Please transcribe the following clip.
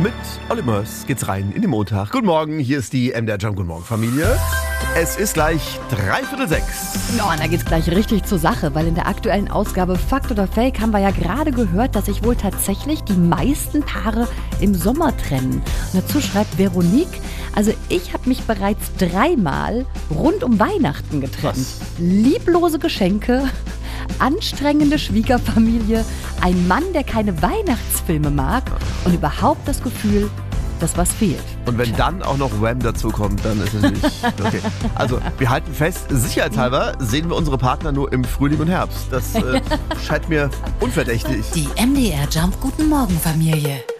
Mit Olli Mörs geht's rein in den Montag. Guten Morgen, hier ist die MDR Jump. Guten Morgen, Familie. Es ist gleich 5:45. Oh, da geht's gleich richtig zur Sache, weil in der aktuellen Ausgabe Fakt oder Fake haben wir ja gerade gehört, dass sich wohl tatsächlich die meisten Paare im Sommer trennen. Und dazu schreibt Veronique, also ich habe mich bereits 3-mal rund um Weihnachten getrennt. Was? Lieblose Geschenke, anstrengende Schwiegerfamilie, ein Mann, der keine Weihnachtsfilme mag und überhaupt das Gefühl, dass was fehlt. Und wenn dann auch noch Wham dazu kommt, dann ist es nicht okay. Also wir halten fest, sicherheitshalber sehen wir unsere Partner nur im Frühling und Herbst. Das scheint mir unverdächtig. Die MDR Jump Guten Morgen Familie.